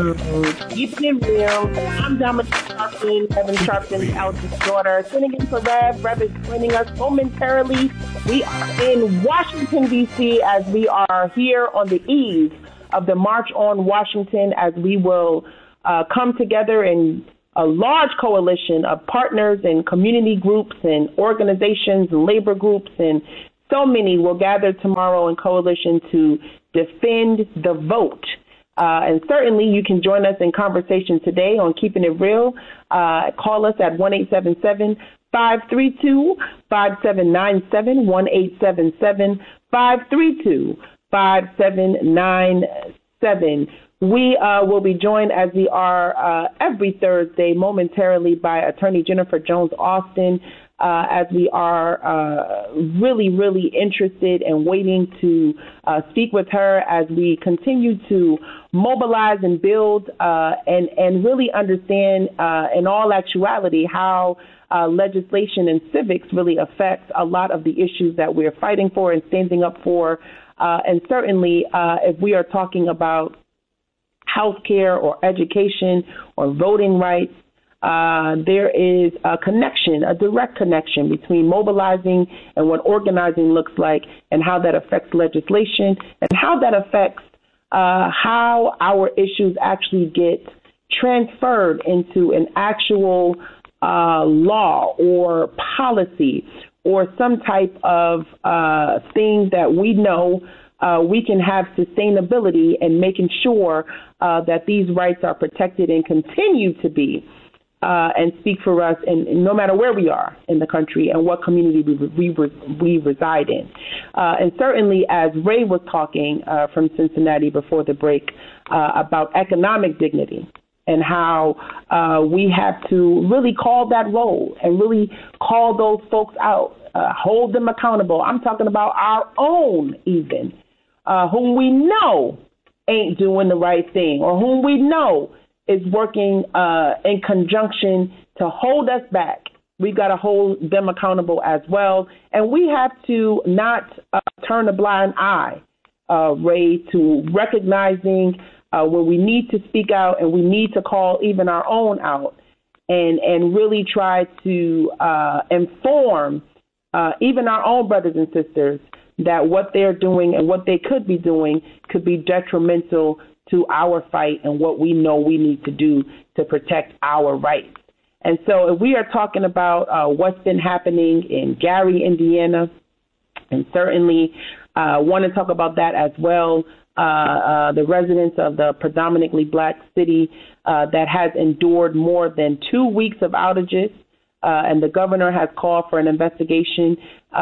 Keeping it real. I'm Dominique Sharpton, Evan Sharpton's eldest daughter. Sitting in for Rev. Rev is joining us momentarily. We are in Washington, D.C. as we are here on the eve of the March on Washington, as we will come together in a large coalition of partners and community groups and organizations and labor groups, and so many will gather tomorrow in coalition to defend the vote. And certainly you can join us in conversation today on Keeping It Real. Call us at 1-877-532-5797, 1-877-532-5797. We will be joined, as we are every Thursday, momentarily, by Attorney Jennifer Jones Austin, as we are really, really interested and waiting to speak with her as we continue to mobilize and build and really understand in all actuality how legislation and civics really affects a lot of the issues that we're fighting for and standing up for. And certainly if we are talking about healthcare or education or voting rights, there is a connection, a direct connection between mobilizing and what organizing looks like, and how that affects legislation, and how that affects how our issues actually get transferred into an actual law or policy or some type of thing that we know we can have sustainability in making sure that these rights are protected and continue to be and speak for us, and no matter where we are in the country and what community we reside in. And certainly, as Ray was talking from Cincinnati before the break about economic dignity and how we have to really call that role and really call those folks out, hold them accountable. I'm talking about our own even, whom we know ain't doing the right thing, or whom we know is working in conjunction to hold us back. We've got to hold them accountable as well. And we have to not turn a blind eye, Ray, to recognizing when we need to speak out and we need to call even our own out, and really try to inform even our own brothers and sisters that what they're doing and what they could be doing could be detrimental to our fight and what we know we need to do to protect our rights. And so if we are talking about what's been happening in Gary, Indiana, and certainly want to talk about that as well, the residents of the predominantly black city that has endured more than 2 weeks of outages, and the governor has called for an investigation,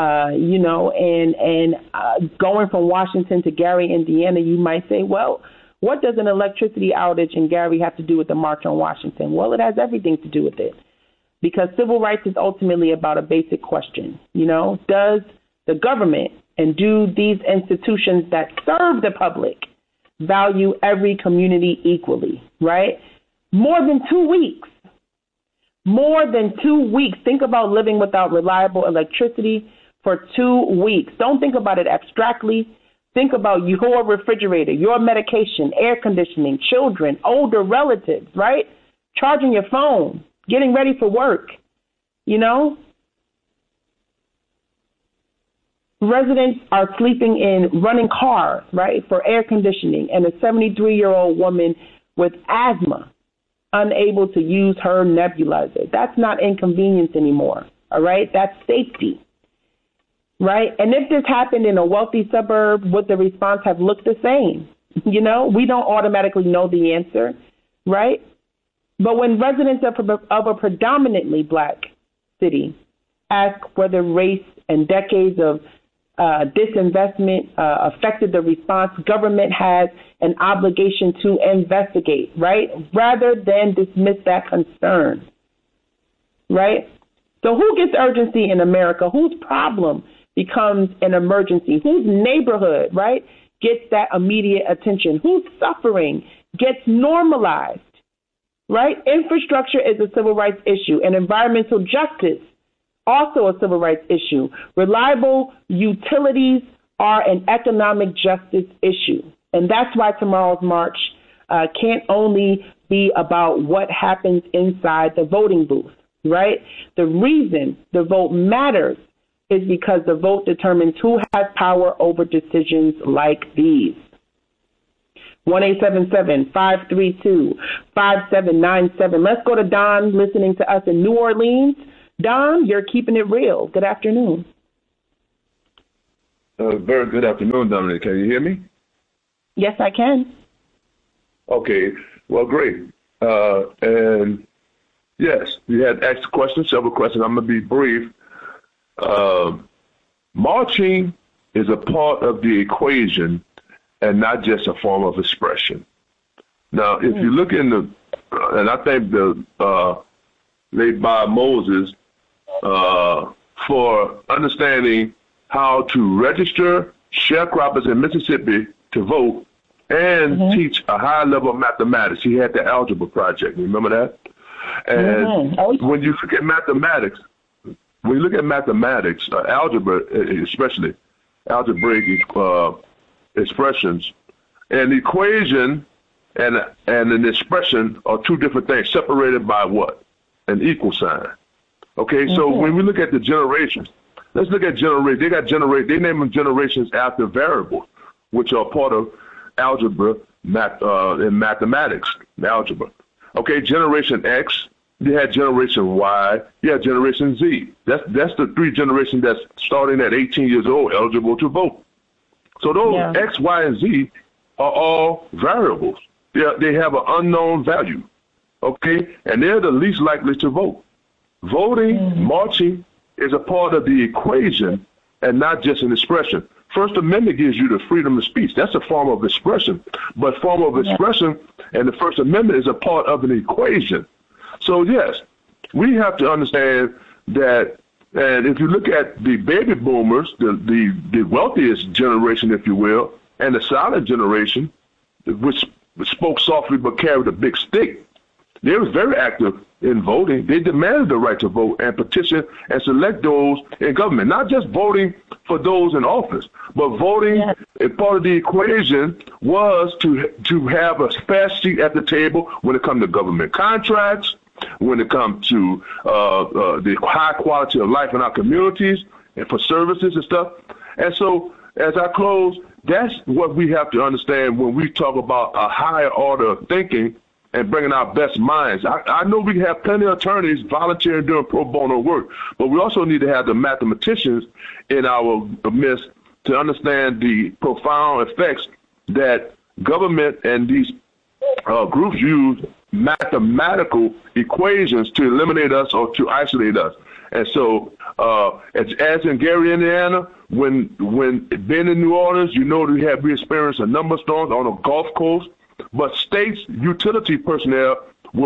and going from Washington to Gary, Indiana, you might say, well, what does an electricity outage in Gary have to do with the March on Washington? Well, it has everything to do with it, because civil rights is ultimately about a basic question. Does the government and do these institutions that serve the public value every community equally, right? More than 2 weeks. More than 2 weeks. Think about living without reliable electricity for 2 weeks. Don't think about it abstractly. Think about your refrigerator, your medication, air conditioning, children, older relatives, right? Charging your phone, getting ready for work, Residents are sleeping in running cars, right, for air conditioning, and a 73-year-old woman with asthma unable to use her nebulizer. That's not inconvenience anymore, all right? That's safety. Right? And if this happened in a wealthy suburb, would the response have looked the same? We don't automatically know the answer, right? But when residents of a predominantly black city ask whether race and decades of disinvestment affected the response, government has an obligation to investigate, right? Rather than dismiss that concern, right? So who gets urgency in America? Whose problem becomes an emergency? Whose neighborhood, right, gets that immediate attention? Whose suffering gets normalized, right? Infrastructure is a civil rights issue, and environmental justice, also a civil rights issue. Reliable utilities are an economic justice issue. And that's why tomorrow's march can't only be about what happens inside the voting booth, right? The reason the vote matters is because the vote determines who has power over decisions like these. 1-877-532-5797. Let's go to Don listening to us in New Orleans. Don, you're keeping it real. Good afternoon. Very good afternoon, Dominic. Can you hear me? Yes, I can. Okay. Well, great. And yes, you had asked questions, several questions. I'm going to be brief. Marching is a part of the equation and not just a form of expression. Now, if you look in the, and I think the late Bob Moses, for understanding how to register sharecroppers in Mississippi to vote and teach a high level of mathematics. He had the algebra project. Remember that? And when you look at mathematics, algebra, especially algebraic expressions, an equation and an expression are two different things, separated by what? An equal sign. Okay, so when we look at the generations, let's look at generation. They name them generations after variables, which are part of algebra in mathematics, algebra. Okay, generation X, you had generation Y, you had generation Z. That's the three generations that's starting at 18 years old, eligible to vote. So those X, Y, and Z are all variables. They have an unknown value, okay? And they're the least likely to vote. Voting, marching is a part of the equation and not just an expression. First Amendment gives you the freedom of speech. That's a form of expression. But form of expression and the First Amendment is a part of an equation. So, yes, we have to understand that, and if you look at the baby boomers, the wealthiest generation, if you will, and the silent generation, which spoke softly but carried a big stick, they were very active in voting. They demanded the right to vote and petition and select those in government, not just voting for those in office, but voting, and part of the equation was to have a spare seat at the table when it comes to government contracts, when it comes to the high quality of life in our communities and for services and stuff. And so as I close, that's what we have to understand when we talk about a higher order of thinking and bringing our best minds. I know we have plenty of attorneys volunteering doing pro bono work, but we also need to have the mathematicians in our midst to understand the profound effects that government and these groups use mathematical equations to eliminate us or to isolate us. And so, as in Gary, Indiana, when being in New Orleans, you know we experienced a number of storms on the Gulf Coast, but states utility personnel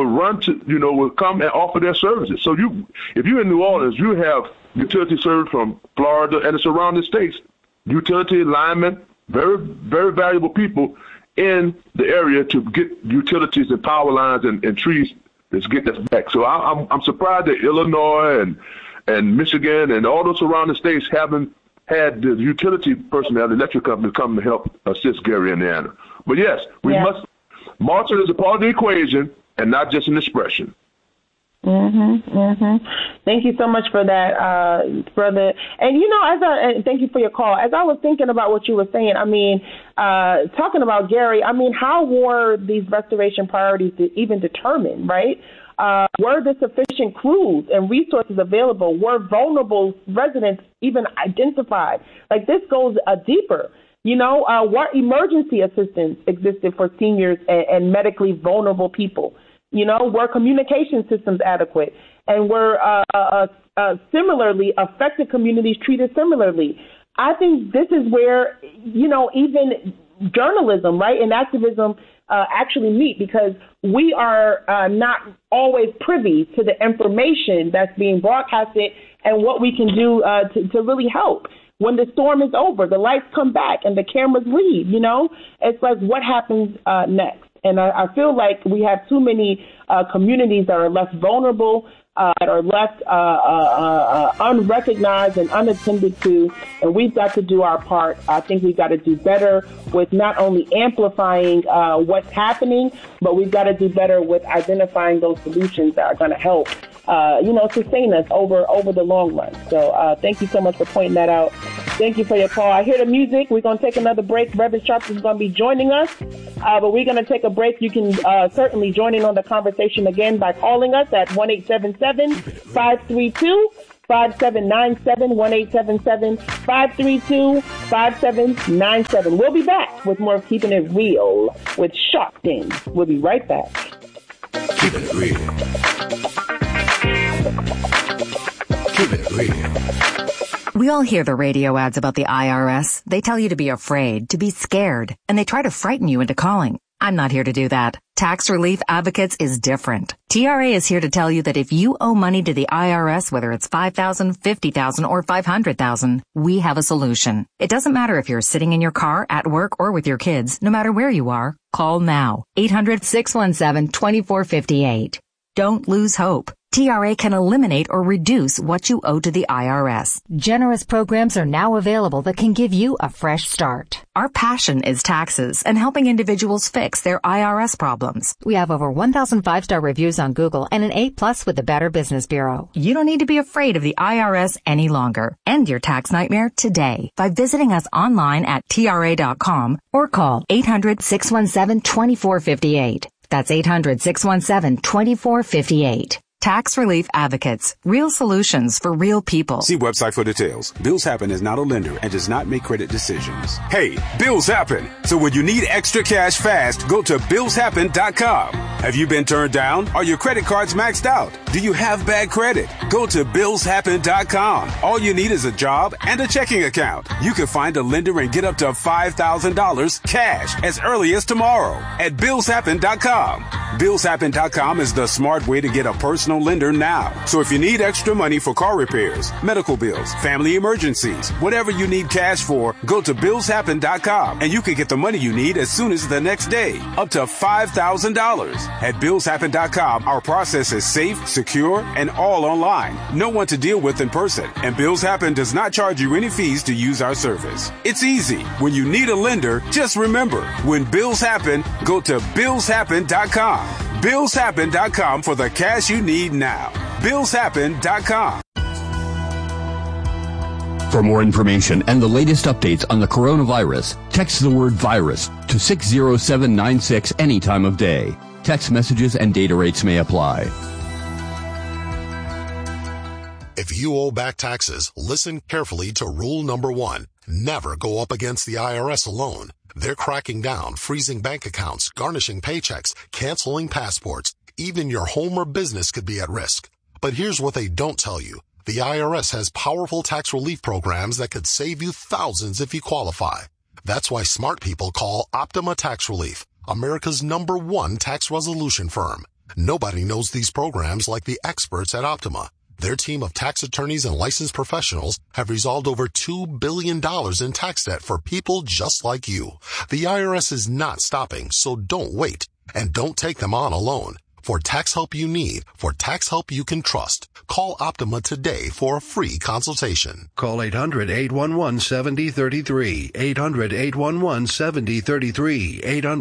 will come and offer their services. So if you're in New Orleans, you have utility service from Florida and the surrounding states, utility linemen, very, very valuable people in the area to get utilities and power lines and trees to get this back. So I'm surprised that Illinois and Michigan and all those surrounding states haven't had the utility personnel, the electric company, come to help assist Gary, Indiana. But yes, we must. Marching is a part of the equation and not just an expression. Thank you so much for that, brother. And thank you for your call. As I was thinking about what you were saying, talking about Gary, how were these restoration priorities even determined, right? Were there sufficient crews and resources available? Were vulnerable residents even identified? Like, this goes deeper. What emergency assistance existed for seniors and medically vulnerable people? Were communication systems adequate? And were similarly affected communities treated similarly? I think this is where, even journalism, right, and activism actually meet, because we are not always privy to the information that's being broadcasted and what we can do to really help. When the storm is over, the lights come back and the cameras leave, it's like, what happens next? And I feel like we have too many communities that are less vulnerable that are left unrecognized and unattended to, and we've got to do our part. I think we've got to do better with not only amplifying what's happening, but we've got to do better with identifying those solutions that are going to help, sustain us over the long run. So thank you so much for pointing that out. Thank you for your call. I hear the music. We're going to take another break. Reverend Sharp is going to be joining us, but we're going to take a break. You can certainly join in on the conversation again by calling us at 1-877-532-5797, 1-877-532-5797. We'll be back with more of Keeping It Real with Sharpton. We'll be right back. Keep it real. Keep it real. We all hear the radio ads about the IRS. They tell you to be afraid, to be scared, and they try to frighten you into calling. I'm not here to do that. Tax Relief Advocates is different. TRA is here to tell you that if you owe money to the IRS, whether it's $5,000, $50,000, or $500,000, we have a solution. It doesn't matter if you're sitting in your car, at work, or with your kids. No matter where you are, call now. 800-617-2458. Don't lose hope. TRA can eliminate or reduce what you owe to the IRS. Generous programs are now available that can give you a fresh start. Our passion is taxes and helping individuals fix their IRS problems. We have over 1,000 5-star reviews on Google and an A+ with the Better Business Bureau. You don't need to be afraid of the IRS any longer. End your tax nightmare today by visiting us online at TRA.com or call 800-617-2458. That's 800-617-2458. Tax Relief Advocates. Real solutions for real people. See website for details. Bills Happen is not a lender and does not make credit decisions. Hey, bills happen. So when you need extra cash fast, go to BillsHappen.com. Have you been turned down? Are your credit cards maxed out? Do you have bad credit? Go to BillsHappen.com. All you need is a job and a checking account. You can find a lender and get up to $5,000 cash as early as tomorrow at BillsHappen.com. BillsHappen.com is the smart way to get a personal lender now. So if you need extra money for car repairs, medical bills, family emergencies, whatever you need cash for, go to BillsHappen.com and you can get the money you need as soon as the next day, up to $5,000. At BillsHappen.com, our process is safe, secure, and all online. No one to deal with in person. And Bills Happen does not charge you any fees to use our service. It's easy. When you need a lender, just remember, when bills happen, go to BillsHappen.com. BillsHappen.com for the cash you need now. BillsHappen.com. For more information and the latest updates on the coronavirus, text the word virus to 60796 any time of day. Text messages and data rates may apply. If you owe back taxes, listen carefully to rule number 1. Never go up against the IRS alone. They're cracking down, freezing bank accounts, garnishing paychecks, canceling passports. Even your home or business could be at risk. But here's what they don't tell you. The IRS has powerful tax relief programs that could save you thousands if you qualify. That's why smart people call Optima Tax Relief, America's #1 tax resolution firm. Nobody knows these programs like the experts at Optima. Their team of tax attorneys and licensed professionals have resolved over $2 billion in tax debt for people just like you. The IRS is not stopping, so don't wait. And don't take them on alone. For tax help you need, for tax help you can trust, call Optima today for a free consultation. Call 800-811-7033. 800-811-7033.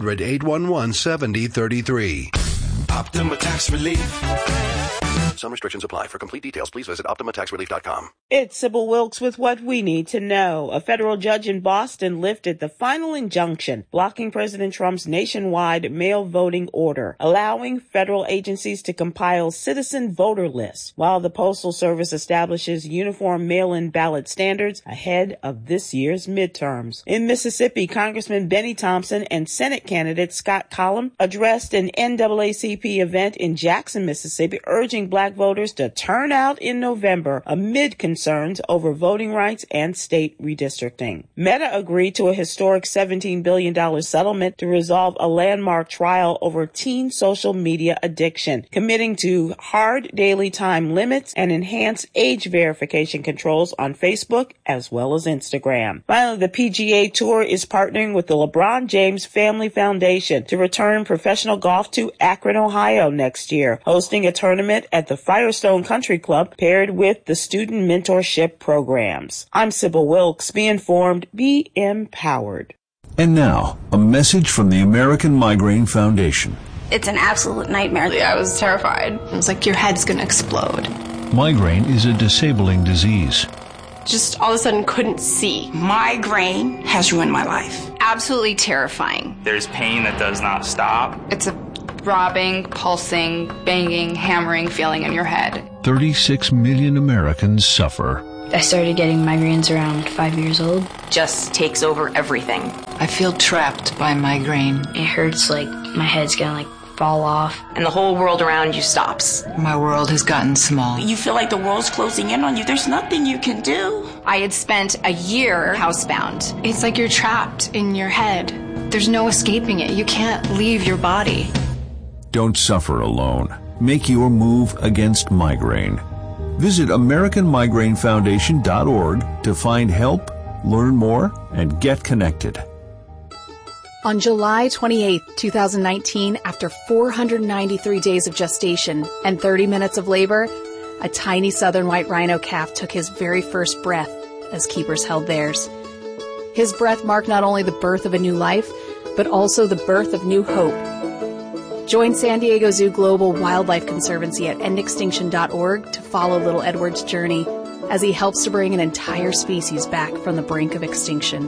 800-811-7033. Optima Tax Relief. Some restrictions apply. For complete details, please visit OptimaTaxRelief.com. It's Sybil Wilkes with what we need to know. A federal judge in Boston lifted the final injunction blocking President Trump's nationwide mail voting order, allowing federal agencies to compile citizen voter lists, while the Postal Service establishes uniform mail-in ballot standards ahead of this year's midterms. In Mississippi, Congressman Benny Thompson and Senate candidate Scott Collum addressed an NAACP event in Jackson, Mississippi, urging black voters to turn out in November amid concerns over voting rights and state redistricting. Meta agreed to a historic $17 billion settlement to resolve a landmark trial over teen social media addiction, committing to hard daily time limits and enhanced age verification controls on Facebook as well as Instagram. Finally, the PGA Tour is partnering with the LeBron James Family Foundation to return professional golf to Akron, Ohio next year, hosting a tournament at the the Firestone Country Club paired with the Student Mentorship Programs. I'm Sybil Wilkes. Be informed, be empowered. And now, a message from the American Migraine Foundation. It's an absolute nightmare. I was terrified. It was like your head's going to explode. Migraine is a disabling disease. Just all of a sudden couldn't see. Migraine has ruined my life. Absolutely terrifying. There's pain that does not stop. It's a throbbing, pulsing, banging, hammering feeling in your head. 36 million Americans suffer. I started getting migraines around 5 years old. Just takes over everything. I feel trapped by migraine. It hurts like my head's gonna fall off. And the whole world around you stops. My world has gotten small. You feel like the world's closing in on you. There's nothing you can do. I had spent a year housebound. It's like you're trapped in your head. There's no escaping it. You can't leave your body. Don't suffer alone. Make your move against migraine. Visit AmericanMigraineFoundation.org to find help, learn more, and get connected. On July 28, 2019, after 493 days of gestation and 30 minutes of labor, a tiny southern white rhino calf took his very first breath as keepers held theirs. His breath marked not only the birth of a new life, but also the birth of new hope. Join San Diego Zoo Global Wildlife Conservancy at endextinction.org to follow little Edward's journey as he helps to bring an entire species back from the brink of extinction.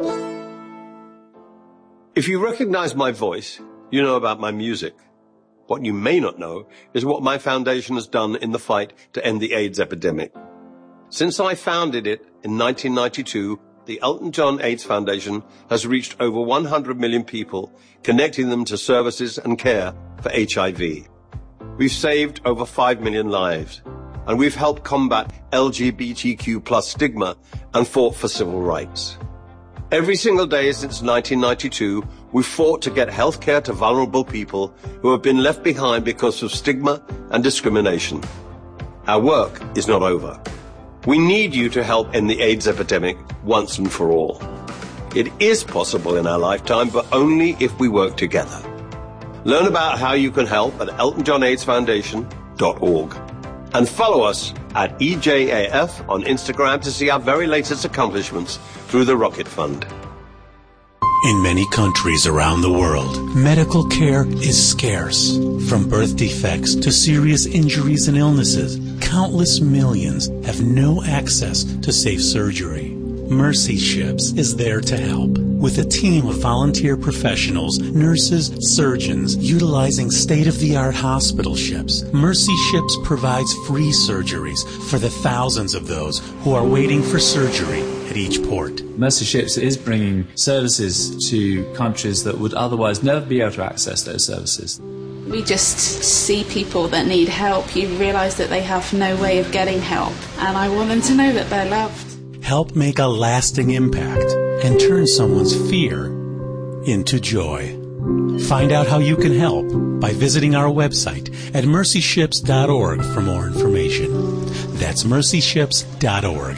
If you recognize my voice, you know about my music. What you may not know is what my foundation has done in the fight to end the AIDS epidemic. Since I founded it in 1992, the Elton John AIDS Foundation has reached over 100 million people, connecting them to services and care for HIV. We've saved over 5 million lives, and we've helped combat LGBTQ+ stigma and fought for civil rights. Every single day since 1992, we've fought to get health care to vulnerable people who have been left behind because of stigma and discrimination. Our work is not over. We need you to help end the AIDS epidemic once and for all. It is possible in our lifetime, but only if we work together. Learn about how you can help at eltonjohnaidsfoundation.org. And follow us at EJAF on Instagram to see our very latest accomplishments through the Rocket Fund. In many countries around the world, medical care is scarce. From birth defects to serious injuries and illnesses, countless millions have no access to safe surgery. Mercy Ships is there to help. With a team of volunteer professionals, nurses, surgeons, utilizing state-of-the-art hospital ships, Mercy Ships provides free surgeries for the thousands of those who are waiting for surgery at each port. Mercy Ships is bringing services to countries that would otherwise never be able to access those services. We just see people that need help. You realise that they have no way of getting help, and I want them to know that they're loved. Help make a lasting impact and turn someone's fear into joy. Find out how you can help by visiting our website at mercyships.org for more information. That's mercyships.org.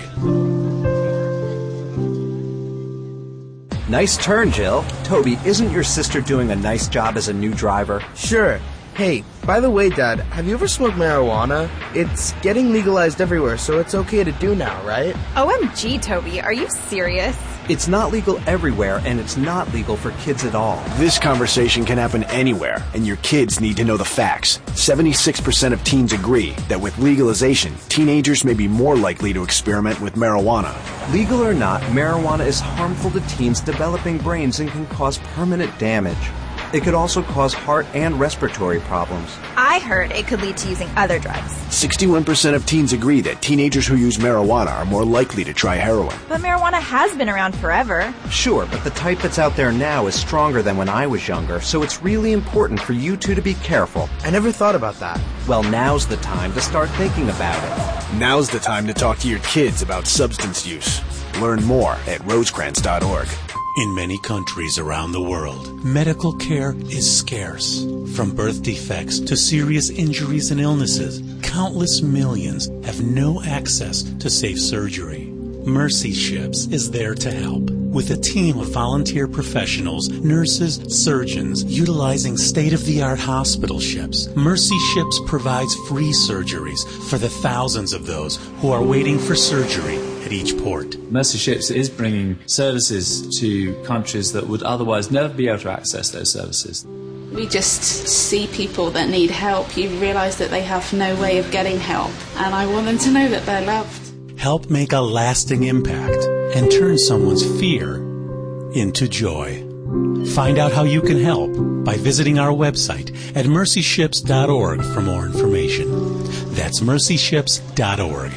Nice turn, Jill. Toby, isn't your sister doing a nice job as a new driver? Sure. Hey, by the way, Dad, have you ever smoked marijuana? It's getting legalized everywhere, so it's okay to do now, right? OMG, Toby, are you serious? It's not legal everywhere, and it's not legal for kids at all. This conversation can happen anywhere, and your kids need to know the facts. 76% of teens agree that with legalization, teenagers may be more likely to experiment with marijuana. Legal or not, marijuana is harmful to teens' developing brains and can cause permanent damage. It could also cause heart and respiratory problems. I heard it could lead to using other drugs. 61% of teens agree that teenagers who use marijuana are more likely to try heroin. But marijuana has been around forever. Sure, but the type that's out there now is stronger than when I was younger, so it's really important for you two to be careful. I never thought about that. Well, now's the time to start thinking about it. Now's the time to talk to your kids about substance use. Learn more at rosecrans.org. In many countries around the world, medical care is scarce. From birth defects to serious injuries and illnesses, countless millions have no access to safe surgery. Mercy Ships is there to help. With a team of volunteer professionals, nurses, surgeons, utilizing state-of-the-art hospital ships, Mercy Ships provides free surgeries for the thousands of those who are waiting for surgery at each port. Mercy Ships is bringing services to countries that would otherwise never be able to access those services. We just see people that need help. You realise that they have no way of getting help, and I want them to know that they're loved. Help make a lasting impact and turn someone's fear into joy. Find out how you can help by visiting our website at mercyships.org for more information. That's mercyships.org.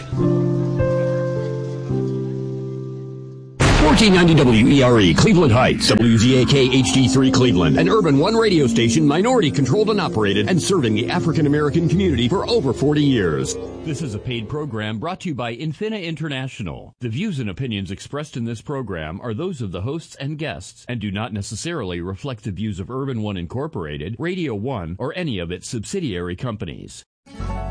1490 WERE, Cleveland Heights, WZAK HD3 Cleveland, an Urban One radio station, minority controlled and operated, and serving the African American community for over 40 years. This is a paid program brought to you by Infina International. The views and opinions expressed in this program are those of the hosts and guests and do not necessarily reflect the views of Urban One Incorporated, Radio One, or any of its subsidiary companies.